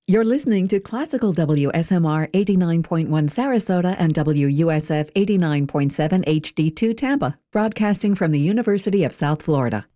You're listening to Classical WSMR 89.1 Sarasota and WUSF 89.7 HD2 Tampa, broadcasting from the University of South Florida.